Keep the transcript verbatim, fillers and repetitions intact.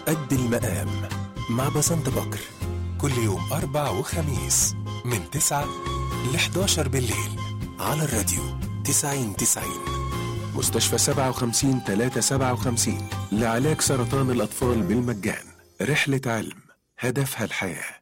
قد المقام مع بسنت بكر، كل يوم أربع وخميس من تسعة ل حداشر بالليل على الراديو تسعين تسعين. مستشفى سبعة وخمسين ثلاثة سبعة وخمسين لعلاج سرطان الأطفال بالمجان. رحلة علم هدفها الحياة.